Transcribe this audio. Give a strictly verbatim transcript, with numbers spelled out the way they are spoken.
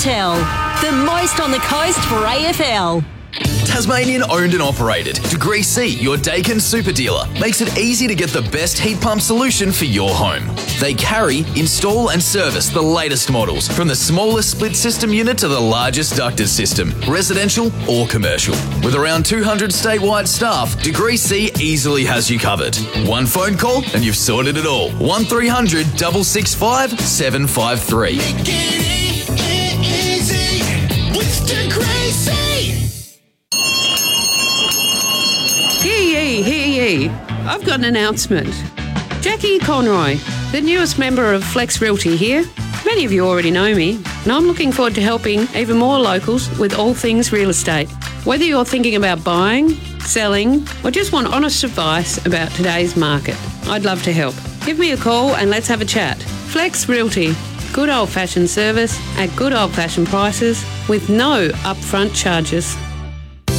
Hotel. The most on the coast for A F L. Tasmanian owned and operated, Degree C, your Daikin super dealer, makes it easy to get the best heat pump solution for your home. They carry, install and service the latest models, from the smallest split system unit to the largest ducted system, residential or commercial. With around two hundred statewide staff, Degree C easily has you covered. One phone call and you've sorted it all. one three hundred, six six five, seven five three. Make it easy with Degree C. Hear ye, hear ye. I've got an announcement. Jackie Conroy, the newest member of Flex Realty here. Many of you already know me, and I'm looking forward to helping even more locals with all things real estate. Whether you're thinking about buying, selling, or just want honest advice about today's market, I'd love to help. Give me a call and let's have a chat. Flex Realty. Good old-fashioned service at good old-fashioned prices with no upfront charges.